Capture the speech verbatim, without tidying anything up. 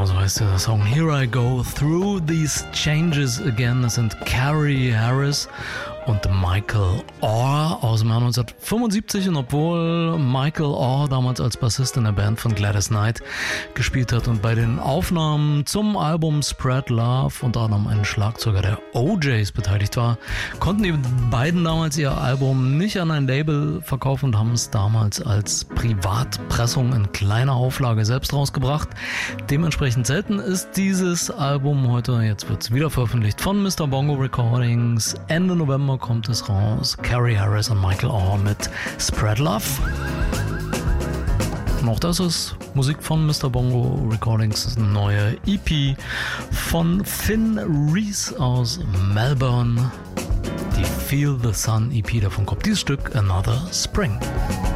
Genau so heißt der Song Here I Go Through These Changes Again. Das sind Carrie Harris und Michael Orr aus dem Jahr neunzehnhundertfünfundsiebzig. Und obwohl Michael Orr damals als Bassist in der Band von Gladys Knight gespielt hat und bei den Aufnahmen zum Album Spread Love unter anderem ein Schlagzeuger der O Js beteiligt war, konnten die beiden damals ihr Album nicht an ein Label verkaufen und haben es damals als Privatpressung in kleiner Auflage selbst rausgebracht. Dementsprechend selten ist dieses Album heute. Jetzt wird es wieder veröffentlicht von Mister Bongo Recordings. Ende November kommt es raus. Carrie Harris und Michael Orr mit Spread Love. Und auch das ist Musik von Mister Bongo Recordings. Das ist eine neue E P von Finn Reese aus Melbourne. Die Feel the Sun E P, davon kommt dieses Stück Another Spring.